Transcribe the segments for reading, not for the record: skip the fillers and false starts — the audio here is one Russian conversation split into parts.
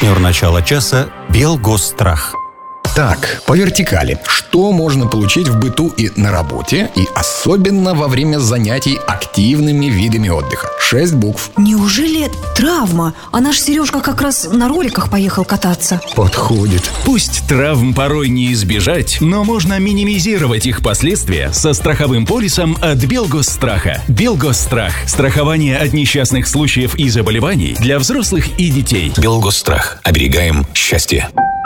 Партнер начала часа «Белгосстрах». Так, по вертикали. Что можно получить в быту и на работе, и особенно во время занятий активными видами отдыха? 6 букв. Неужели травма? А наш Сережка как раз на роликах поехал кататься. Подходит. Пусть травм порой не избежать, но можно минимизировать их последствия со страховым полисом от Белгосстраха. Белгосстрах. Страхование от несчастных случаев и заболеваний для взрослых и детей. Белгосстрах. Оберегаем счастье.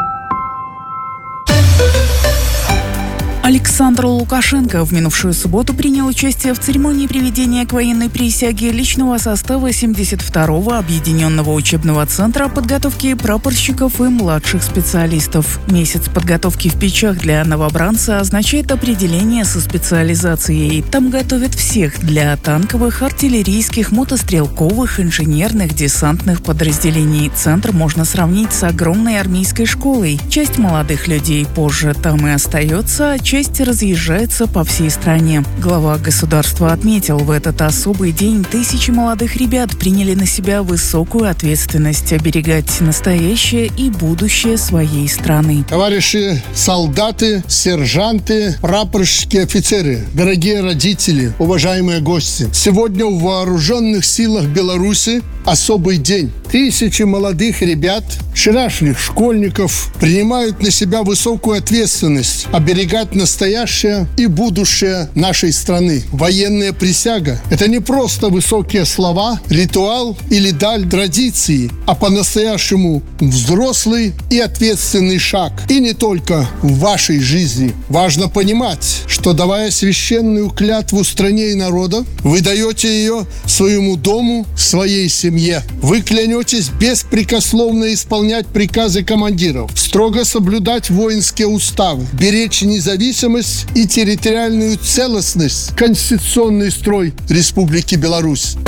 Александр Лукашенко в минувшую субботу принял участие в церемонии приведения к военной присяге личного состава 72-го Объединенного учебного центра подготовки прапорщиков и младших специалистов. Месяц подготовки в Печах для новобранца означает определение со специализацией. Там готовят всех для танковых, артиллерийских, мотострелковых, инженерных, десантных подразделений. Центр можно сравнить с огромной армейской школой. Часть молодых людей позже там и остается, а часть разъезжается по всей стране. Глава государства отметил, в этот особый день тысячи молодых ребят приняли на себя высокую ответственность оберегать настоящее и будущее своей страны. Товарищи солдаты, сержанты, прапорщики, офицеры, дорогие родители, уважаемые гости. Сегодня в вооруженных силах Беларуси особый день. Тысячи молодых ребят, вчерашних школьников принимают на себя высокую ответственность оберегать настоящее и будущее нашей страны. Военная присяга – это не просто высокие слова, ритуал или даль традиции, а по-настоящему взрослый и ответственный шаг. И не только в вашей жизни. Важно понимать, что, давая священную клятву стране и народу, вы даете ее своему дому, своей семье. Вы клянетесь беспрекословно исполнять приказы командиров, строго соблюдать воинские уставы, беречь независимость и территориальную целостность, конституционный строй Республики Беларусь.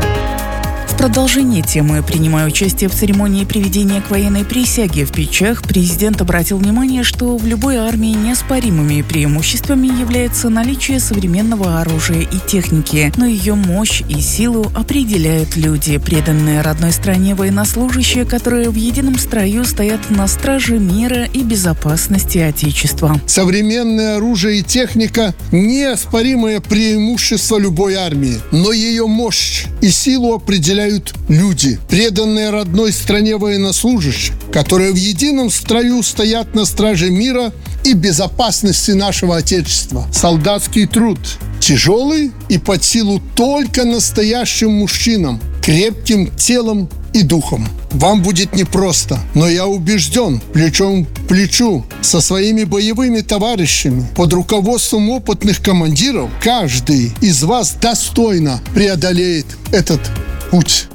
В продолжение темы «Принимая участие в церемонии приведения к военной присяге в Печах», президент обратил внимание, что в любой армии неоспоримыми преимуществами является наличие современного оружия и техники, но ее мощь и силу определяют люди, преданные родной стране военнослужащие, которые в едином строю стоят на страже мира и безопасности Отечества. Современное оружие и техника – неоспоримое преимущество любой армии, но ее мощь и силу определяют люди, преданные родной стране военнослужащие, которые в едином строю стоят на страже мира и безопасности нашего Отечества. Солдатский труд тяжелый и под силу только настоящим мужчинам, крепким телом и духом. Вам будет непросто, но я убежден, плечом к плечу со своими боевыми товарищами, под руководством опытных командиров, каждый из вас достойно преодолеет этот путь.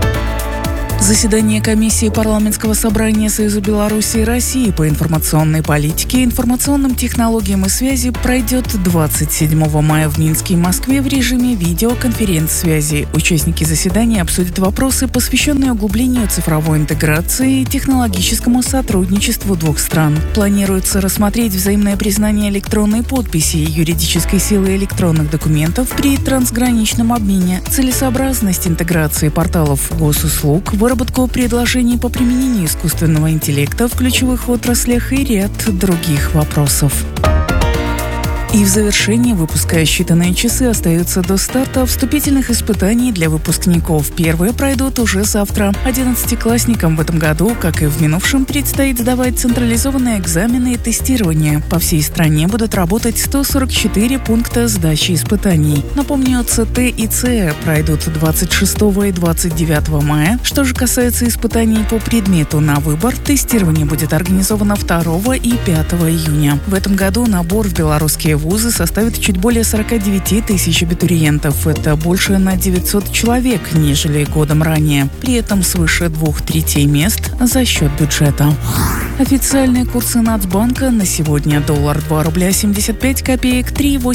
Заседание комиссии парламентского собрания Союза Беларуси и России по информационной политике, информационным технологиям и связи пройдет 27 мая в Минске и Москве в режиме видеоконференц-связи. Участники заседания обсудят вопросы, посвященные углублению цифровой интеграции и технологическому сотрудничеству двух стран. Планируется рассмотреть взаимное признание электронной подписи и юридической силы электронных документов при трансграничном обмене, целесообразность интеграции порталов госуслуг, выработку предложений по применению искусственного интеллекта в ключевых отраслях и ряд других вопросов. И в завершении выпуска считанные часы остаются до старта вступительных испытаний для выпускников. Первые пройдут уже завтра. 11-классникам в этом году, как и в минувшем, предстоит сдавать централизованные экзамены и тестирование. По всей стране будут работать 144 пункта сдачи испытаний. Напомню, ЦТ и ЦЭ пройдут 26 и 29 мая. Что же касается испытаний по предмету на выбор, тестирование будет организовано 2 и 5 июня. В этом году набор в белорусские вузы составит чуть более 49 тысяч абитуриентов. Это больше на 900 человек, нежели годом ранее. При этом свыше 2/3 мест за счет бюджета. Официальные курсы Нацбанка на сегодня: доллар 2 рубля 75 копеек,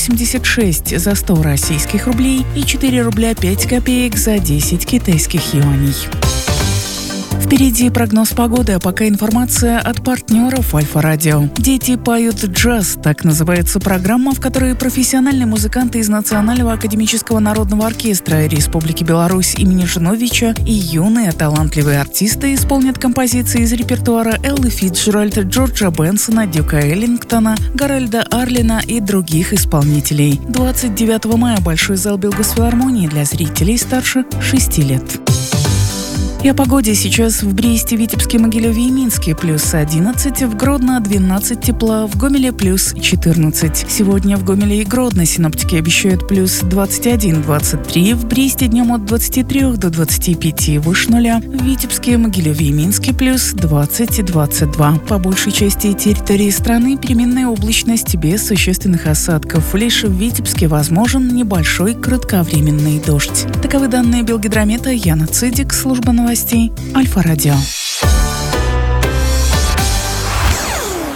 3,86 за 100 российских рублей и 4 рубля 5 копеек за 10 китайских юаней. Впереди прогноз погоды, а пока информация от партнеров Альфа-Радио. «Дети поют джаз» — так называется программа, в которой профессиональные музыканты из Национального академического народного оркестра Республики Беларусь имени Жиновича и юные талантливые артисты исполнят композиции из репертуара Эллы Фицджеральд, Джорджа Бенсона, Дюка Эллингтона, Гарольда Арлина и других исполнителей. 29 мая Большой зал Белгосфилармонии для зрителей старше 6 лет. И о погоде. Сейчас в Бресте, Витебске, Могилеве и Минске плюс 11, в Гродно 12 тепла, в Гомеле плюс 14. Сегодня в Гомеле и Гродно синоптики обещают плюс 21-23, в Бресте днем от 23 до 25 выше нуля, в Витебске, Могилеве и Минске плюс 20-22. По большей части территории страны переменная облачность без существенных осадков. Лишь в Витебске возможен небольшой кратковременный дождь. Таковы данные Белгидромета. Яна Цидик, служба новостей Альфа-Радио.